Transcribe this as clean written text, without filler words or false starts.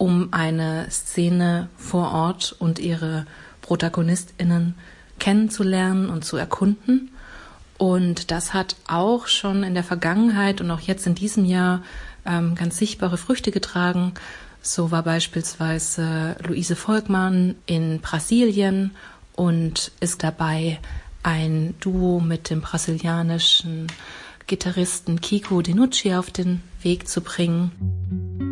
um eine Szene vor Ort und ihre ProtagonistInnen kennenzulernen und zu erkunden. Und das hat auch schon in der Vergangenheit und auch jetzt in diesem Jahr ganz sichtbare Früchte getragen. So war beispielsweise Luise Volkmann in Brasilien und ist dabei, ein Duo mit dem brasilianischen Gitarristen Kiko Dinucci auf den Weg zu bringen.